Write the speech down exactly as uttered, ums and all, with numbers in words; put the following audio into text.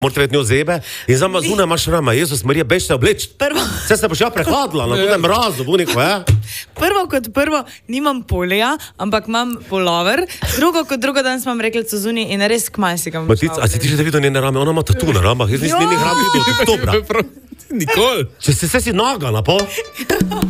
Morate vedeti njo zebe in zdaj ima zunaj imaš rama, Jezus Marija, bež se obleč. Prvo. Vse se boš ja prehladila, na tudi mrazu, bo neko, ja? Prvo kot prvo, nimam polija, ampak imam polover. Drugo kot drugo, danes imam rekelco zunaj in res kmaj si ga bom Matic, a si ti že videl njene rame? Ona ima tatu na ramah, jaz nisem njenih ram videl od oktobra. Nikoli. Če se si naga na pol.